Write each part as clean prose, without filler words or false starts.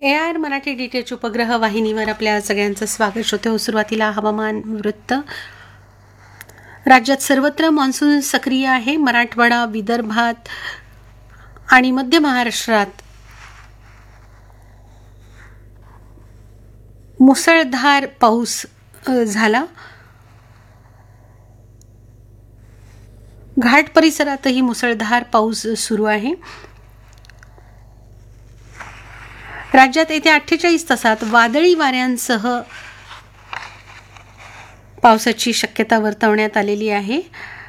AIR Marathi DTH उपग्रह वाहिनीवर आपल्या सगळ्यांचं स्वागत. श्रोते हो, सुरुवातीला हवामान वृत्त. राज्यात सर्वत्र मान्सून सक्रिय आहे. मराठवाडा, विदर्भात आणि मध्य महाराष्ट्रात मुसळधार पाऊस झाला. घाट परिसरातही मुसळधार पाऊस सुरू आहे. राज्यात येत्या 48 तासात वादळी वाऱ्यांसह पावसाची शक्यता वर्तवण्यात आलेली आहे.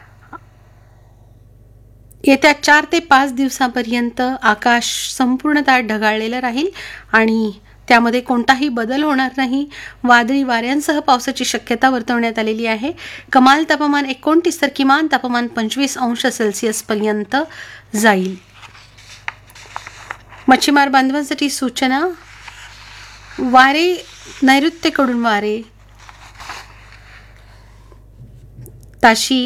येत्या 4 ते 5 दिवसांपर्यंत आकाश संपूर्णतः ढगाळलेलं राहील आणि त्यामध्ये कोणताही बदल होणार नाही. वादळी वाऱ्यांसह पावसाची शक्यता वर्तवण्यात आलेली आहे. कमाल तापमान 29 तर किमान तापमान 25 अंश सेल्सिअस पर्यंत जाईल. मच्छीमार बांधवांसाठी सूचना. वारे नैऋत्येकडून वारे ताशी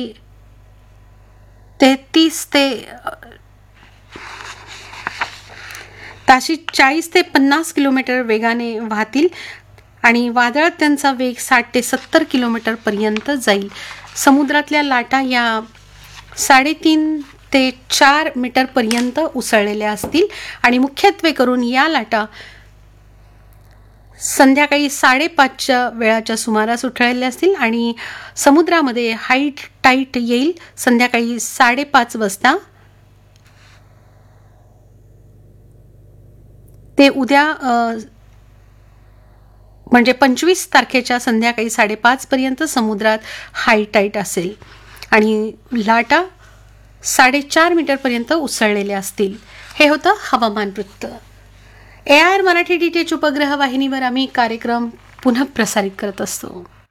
40 ते 50 किलोमीटर वेगाने वाहतील आणि वादळात त्यांचा वेग 60 ते 70 किलोमीटर पर्यंत जाईल. समुद्रातल्या लाटा या 3.5 ते 4 मीटर पर्यंत उसळलेल्या असतील आणि मुख्यत्वे करून या लाटा संध्याकाळी 5:30च्या वेळाच्या सुमारास उठळलेल्या असतील आणि समुद्रामध्ये हाय टाईड येईल संध्याकाळी 5:30 वाजता. ते उद्या म्हणजे 25 तारखेच्या संध्याकाळी 5:30 पर्यंत समुद्रात हाय टाईड असेल आणि लाटा 4.5 मीटरपर्यंत उसळलेल्या असतील. हे होतं हवामान वृत्त. AIR मराठी DTH उपग्रह वाहिनीवर आम्ही कार्यक्रम पुनः प्रसारित करत असतो.